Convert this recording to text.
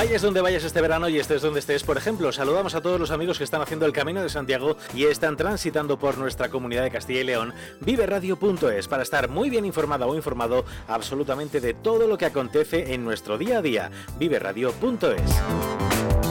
Vayas donde vayas este verano y estés donde estés, por ejemplo, saludamos a todos los amigos que están haciendo el Camino de Santiago y están transitando por nuestra comunidad de Castilla y León, viveradio.es, para estar muy bien informada o informado absolutamente de todo lo que acontece en nuestro día a día, viveradio.es.